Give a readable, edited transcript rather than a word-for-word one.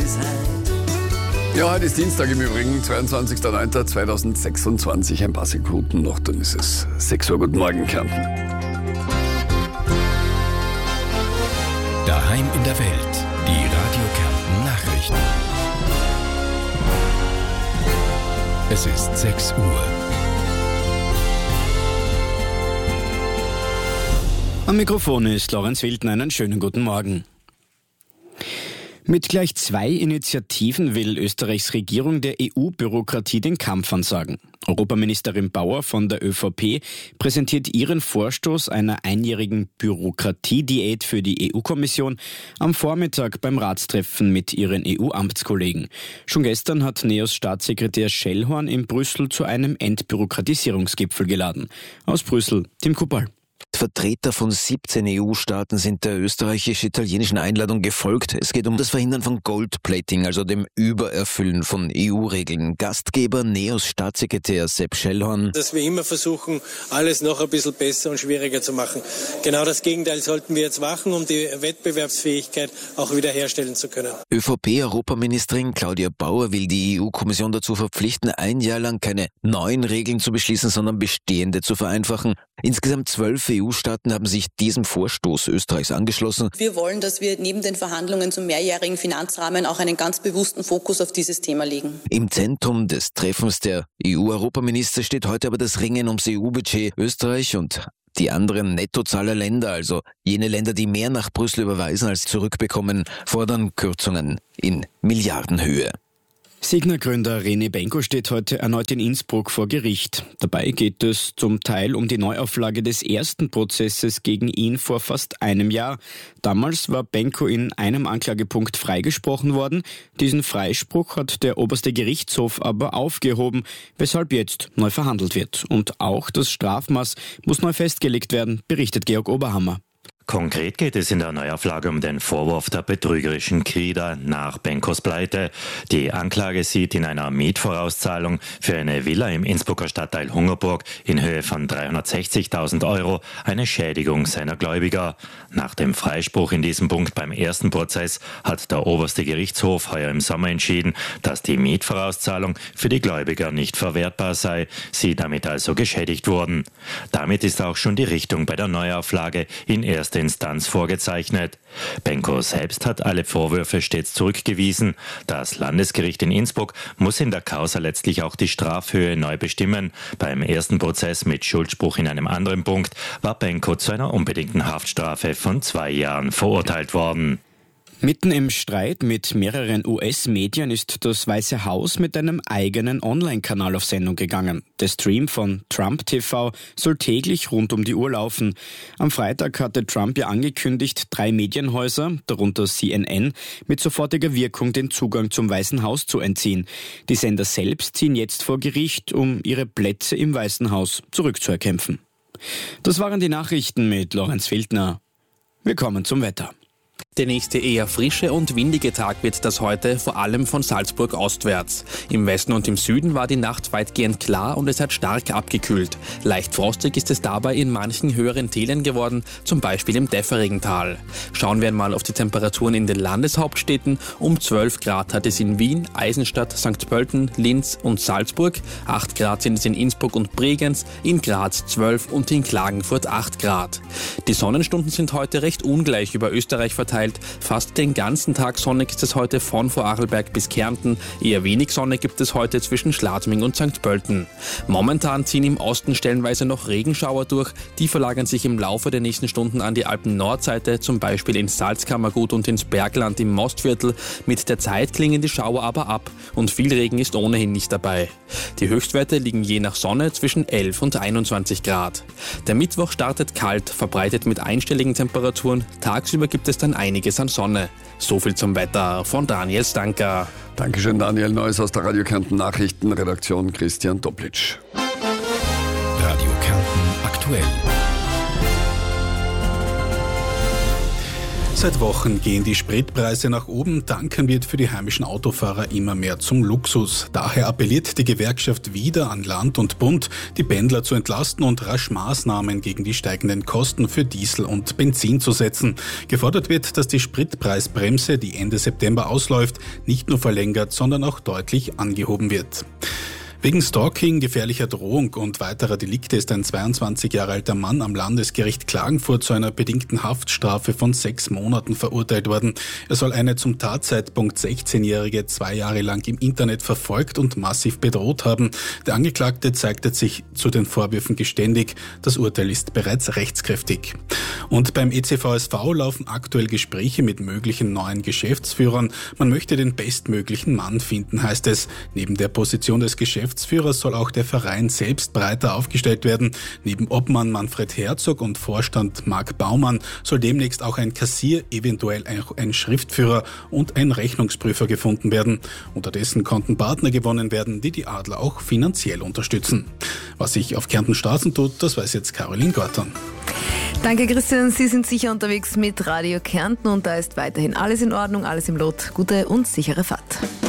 Ja, heute ist Dienstag im Übrigen, 22.09.2026. Ein paar Sekunden noch, dann ist es 6 Uhr. Guten Morgen, Kärnten. Daheim in der Welt, die Radio Kärnten Nachrichten. Es ist 6 Uhr. Am Mikrofon ist Lorenz Wildner. Einen schönen guten Morgen. Mit gleich 2 Initiativen will Österreichs Regierung der EU-Bürokratie den Kampf ansagen. Europaministerin Bauer von der ÖVP präsentiert ihren Vorstoß einer einjährigen Bürokratiediät für die EU-Kommission am Vormittag beim Ratstreffen mit ihren EU-Amtskollegen. Schon gestern hat NEOS Staatssekretär Schellhorn in Brüssel zu einem Entbürokratisierungsgipfel geladen. Aus Brüssel, Tim Kupal. Vertreter von 17 EU-Staaten sind der österreichisch-italienischen Einladung gefolgt. Es geht um das Verhindern von Goldplating, also dem Übererfüllen von EU-Regeln. Gastgeber NEOS Staatssekretär Sepp Schellhorn. Dass wir immer versuchen, alles noch ein bisschen besser und schwieriger zu machen. Genau das Gegenteil sollten wir jetzt machen, um die Wettbewerbsfähigkeit auch wieder herstellen zu können. ÖVP-Europaministerin Claudia Bauer will die EU-Kommission dazu verpflichten, ein Jahr lang keine neuen Regeln zu beschließen, sondern bestehende zu vereinfachen. Insgesamt 12 EU-Staaten haben sich diesem Vorstoß Österreichs angeschlossen. Wir wollen, dass wir neben den Verhandlungen zum mehrjährigen Finanzrahmen auch einen ganz bewussten Fokus auf dieses Thema legen. Im Zentrum des Treffens der EU-Europaminister steht heute aber das Ringen ums EU-Budget. Österreich und die anderen Nettozahlerländer, also jene Länder, die mehr nach Brüssel überweisen als zurückbekommen, fordern Kürzungen in Milliardenhöhe. Signa-Gründer René Benko steht heute erneut in Innsbruck vor Gericht. Dabei geht es zum Teil um die Neuauflage des ersten Prozesses gegen ihn vor fast einem Jahr. Damals war Benko in einem Anklagepunkt freigesprochen worden. Diesen Freispruch hat der oberste Gerichtshof aber aufgehoben, weshalb jetzt neu verhandelt wird. Und auch das Strafmaß muss neu festgelegt werden, berichtet Georg Oberhammer. Konkret geht es in der Neuauflage um den Vorwurf der betrügerischen Krieger nach Benkos Pleite. Die Anklage sieht in einer Mietvorauszahlung für eine Villa im Innsbrucker Stadtteil Hungerburg in Höhe von 360.000 € eine Schädigung seiner Gläubiger. Nach dem Freispruch in diesem Punkt beim ersten Prozess hat der oberste Gerichtshof heuer im Sommer entschieden, dass die Mietvorauszahlung für die Gläubiger nicht verwertbar sei, sie damit also geschädigt wurden. Damit ist auch schon die Richtung bei der Neuauflage in erster Instanz vorgezeichnet. Benko selbst hat alle Vorwürfe stets zurückgewiesen. Das Landesgericht in Innsbruck muss in der Causa letztlich auch die Strafhöhe neu bestimmen. Beim ersten Prozess mit Schuldspruch in einem anderen Punkt war Benko zu einer unbedingten Haftstrafe von 2 Jahren verurteilt worden. Mitten im Streit mit mehreren US-Medien ist das Weiße Haus mit einem eigenen Online-Kanal auf Sendung gegangen. Der Stream von Trump TV soll täglich rund um die Uhr laufen. Am Freitag hatte Trump ja angekündigt, 3 Medienhäuser, darunter CNN, mit sofortiger Wirkung den Zugang zum Weißen Haus zu entziehen. Die Sender selbst ziehen jetzt vor Gericht, um ihre Plätze im Weißen Haus zurückzuerkämpfen. Das waren die Nachrichten mit Lorenz Wildner. Wir kommen zum Wetter. Der nächste eher frische und windige Tag wird das heute, vor allem von Salzburg ostwärts. Im Westen und im Süden war die Nacht weitgehend klar und es hat stark abgekühlt. Leicht frostig ist es dabei in manchen höheren Tälern geworden, zum Beispiel im Däfferigen Tal. Schauen wir einmal auf die Temperaturen in den Landeshauptstädten. Um 12 Grad hat es in Wien, Eisenstadt, St. Pölten, Linz und Salzburg. 8 Grad sind es in Innsbruck und Bregenz, in Graz 12 und in Klagenfurt 8 Grad. Die Sonnenstunden sind heute recht ungleich über Österreich verteilt. Fast den ganzen Tag sonnig ist es heute von Vorarlberg bis Kärnten. Eher wenig Sonne gibt es heute zwischen Schladming und St. Pölten. Momentan ziehen im Osten stellenweise noch Regenschauer durch. Die verlagern sich im Laufe der nächsten Stunden an die Alpen-Nordseite, zum Beispiel ins Salzkammergut und ins Bergland im Mostviertel. Mit der Zeit klingen die Schauer aber ab und viel Regen ist ohnehin nicht dabei. Die Höchstwerte liegen je nach Sonne zwischen 11 und 21 Grad. Der Mittwoch startet kalt, verbreitet mit einstelligen Temperaturen. Tagsüber gibt es dann einiges an Sonne. So viel zum Wetter von Daniel Stanker. Dankeschön, Daniel. Neues aus der Radio Kärnten Nachrichtenredaktion, Christian Doplitsch. Radio Kärnten aktuell. Seit Wochen gehen die Spritpreise nach oben. Tanken wird für die heimischen Autofahrer immer mehr zum Luxus. Daher appelliert die Gewerkschaft wieder an Land und Bund, die Pendler zu entlasten und rasch Maßnahmen gegen die steigenden Kosten für Diesel und Benzin zu setzen. Gefordert wird, dass die Spritpreisbremse, die Ende September ausläuft, nicht nur verlängert, sondern auch deutlich angehoben wird. Wegen Stalking, gefährlicher Drohung und weiterer Delikte ist ein 22 Jahre alter Mann am Landesgericht Klagenfurt zu einer bedingten Haftstrafe von 6 Monaten verurteilt worden. Er soll eine zum Tatzeitpunkt 16-Jährige 2 Jahre lang im Internet verfolgt und massiv bedroht haben. Der Angeklagte zeigte sich zu den Vorwürfen geständig. Das Urteil ist bereits rechtskräftig. Und beim ECVSV laufen aktuell Gespräche mit möglichen neuen Geschäftsführern. Man möchte den bestmöglichen Mann finden, heißt es. Neben der Position des Geschäftsführers soll auch der Verein selbst breiter aufgestellt werden. Neben Obmann Manfred Herzog und Vorstand Marc Baumann soll demnächst auch ein Kassier, eventuell ein Schriftführer und ein Rechnungsprüfer gefunden werden. Unterdessen konnten Partner gewonnen werden, die die Adler auch finanziell unterstützen. Was sich auf Kärnten Straßen tut, das weiß jetzt Caroline Gortan. Danke Christian, Sie sind sicher unterwegs mit Radio Kärnten und da ist weiterhin alles in Ordnung, alles im Lot. Gute und sichere Fahrt.